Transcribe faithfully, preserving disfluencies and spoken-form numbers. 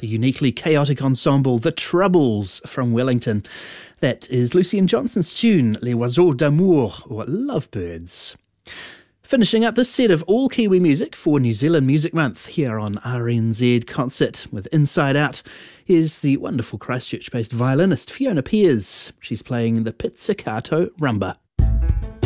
the uniquely chaotic ensemble The Troubles from Wellington. That is Lucien Johnson's tune, Les Oiseaux d'Amour, or Lovebirds. Finishing up this set of all Kiwi music for New Zealand Music Month here on R N Z Concert with Inside Out. Here's the wonderful Christchurch-based violinist Fiona Pears. She's playing the pizzicato rumba.